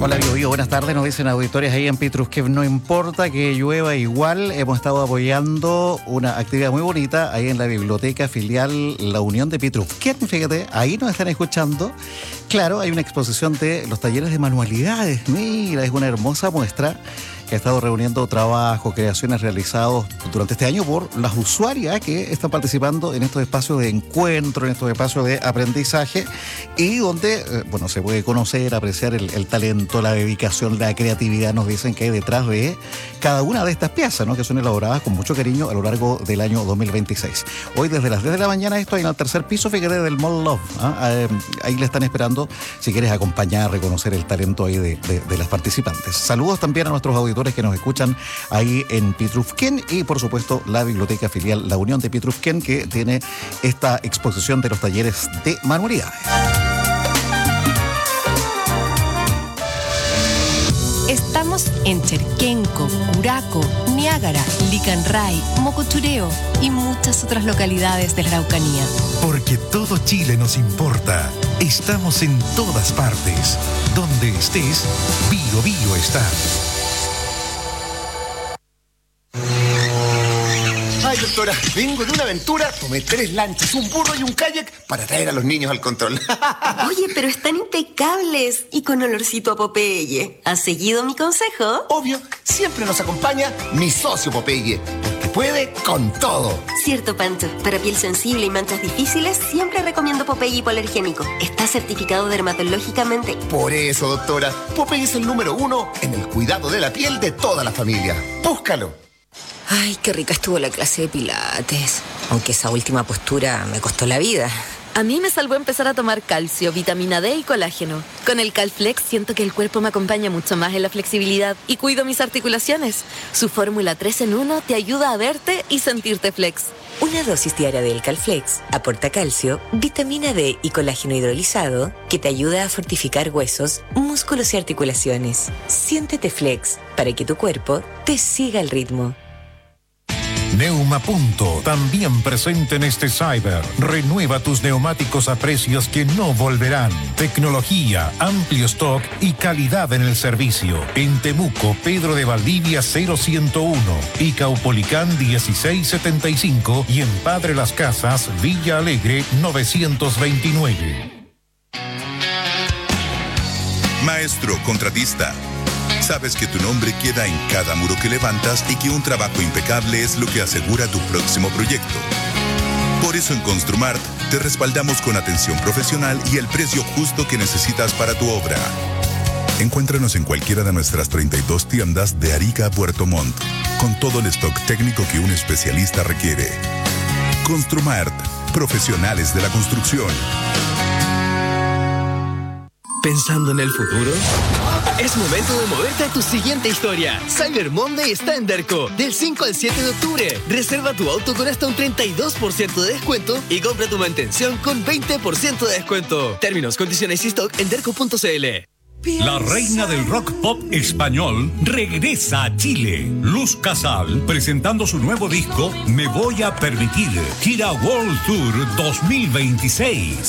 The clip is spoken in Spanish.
Hola, Bio, buenas tardes. Nos dicen auditores ahí en Pitrusquev. No importa que llueva igual. Hemos estado apoyando una actividad muy bonita ahí en la biblioteca filial La Unión de Pitrusquev. Fíjate, ahí nos están escuchando. Claro, hay una exposición de los talleres de manualidades. Mira, es una hermosa muestra que ha estado reuniendo trabajo, creaciones realizados durante este año por las usuarias que están participando en estos espacios de encuentro, en estos espacios de aprendizaje y donde, se puede conocer, apreciar el talento, la dedicación, la creatividad, nos dicen que hay detrás de cada una de estas piezas, ¿no? Que son elaboradas con mucho cariño a lo largo del año 2026. Hoy desde las 10 de la mañana esto en el tercer piso, fíjate, del Mall Love. Ahí le están esperando si quieres acompañar, reconocer el talento ahí de las participantes. Saludos también a nuestros auditores que nos escuchan ahí en Pitrusquén y por supuesto la biblioteca filial La Unión de Pitrusquén, que tiene esta exposición de los talleres de manualidades. Estamos en Cherquenco, Curaco, Niágara, Licanray, Mocochureo y muchas otras localidades de la Araucanía. Porque todo Chile nos importa. Estamos en todas partes. Donde estés, Bio Bio está. Ay, doctora, vengo de una aventura, tomé 3 lanchas, un burro y un kayak para traer a los niños al control. Oye, pero están impecables y con olorcito a Popeye. ¿Has seguido mi consejo? Obvio, siempre nos acompaña mi socio Popeye, porque puede con todo. Cierto, Pancho. Para piel sensible y manchas difíciles, siempre recomiendo Popeye hipoalergénico. Está certificado dermatológicamente. Por eso, doctora, Popeye es el número 1 en el cuidado de la piel de toda la familia. Búscalo. Ay, qué rica estuvo la clase de pilates. Aunque esa última postura me costó la vida. A mí me salvó empezar a tomar calcio, vitamina D y colágeno. Con el Calflex siento que el cuerpo me acompaña mucho más en la flexibilidad y cuido mis articulaciones. Su fórmula 3 en 1 te ayuda a verte y sentirte flex. Una dosis diaria del Calflex aporta calcio, vitamina D y colágeno hidrolizado que te ayuda a fortificar huesos, músculos y articulaciones. Siéntete flex para que tu cuerpo te siga el ritmo. Neumapunto, también presente en este Cyber. Renueva tus neumáticos a precios que no volverán. Tecnología, amplio stock y calidad en el servicio. En Temuco, Pedro de Valdivia 0101 y Caupolicán 1675 y en Padre Las Casas, Villa Alegre 929. Maestro contratista. Sabes que tu nombre queda en cada muro que levantas y que un trabajo impecable es lo que asegura tu próximo proyecto. Por eso en Construmart te respaldamos con atención profesional y el precio justo que necesitas para tu obra. Encuéntranos en cualquiera de nuestras 32 tiendas de Arica a Puerto Montt, con todo el stock técnico que un especialista requiere. Construmart, profesionales de la construcción. ¿Pensando en el futuro? Es momento de moverte a tu siguiente historia. Cyber Monday está en Derco, del 5 al 7 de octubre. Reserva tu auto con hasta un 32% de descuento y compra tu mantención con 20% de descuento. Términos, condiciones y stock en derco.cl. La reina del rock pop español regresa a Chile. Luz Casal, presentando su nuevo disco Me Voy a Permitir. Gira World Tour 2026.